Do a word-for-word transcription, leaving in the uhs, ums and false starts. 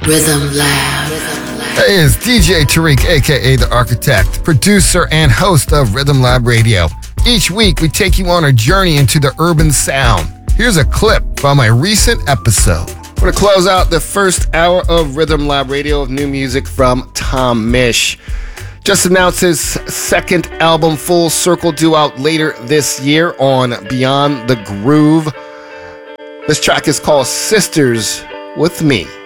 Rhythm Lab. Hey, it's D J Tariq, aka The Architect, producer and host of Rhythm Lab Radio. Each week, we take you on a journey into the urban sound. Here's a clip from a recent episode. We're going to close out the first hour of Rhythm Lab Radio with new music from Tom Misch. Just announced his second album, Full Circle, due out later this year on Beyond the Groove. This track is called Sisters with Me.